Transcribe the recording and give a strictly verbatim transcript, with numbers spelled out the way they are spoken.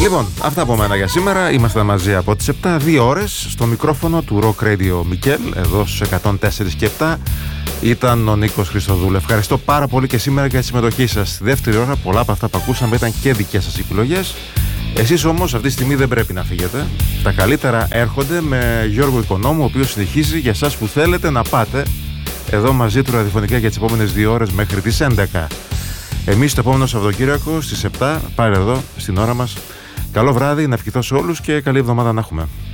Λοιπόν, αυτά από μένα για σήμερα. Είμαστε μαζί από τις επτά, δύο ώρες στο μικρόφωνο του Rock Radio Μικέλ, εδώ στους εκατόν τέσσερα και επτά. Ήταν ο Νίκος Χριστοδούλου. Ευχαριστώ πάρα πολύ και σήμερα για τη συμμετοχή σας. Στη δεύτερη ώρα, πολλά από αυτά που ακούσαμε ήταν και δικές σας επιλογές. Εσείς όμως αυτή τη στιγμή δεν πρέπει να φύγετε. Τα καλύτερα έρχονται με Γιώργο Οικονόμου, ο οποίος συνεχίζει για εσάς που θέλετε να πάτε εδώ μαζί του ραδιοφωνικά για τις επόμενες δύο ώρες μέχρι τις έντεκα. Εμείς το επόμενο Σαββατοκύριακο στις επτά, πάρε εδώ στην ώρα μας. Καλό βράδυ, να ευχηθώ σε όλους και καλή εβδομάδα να έχουμε.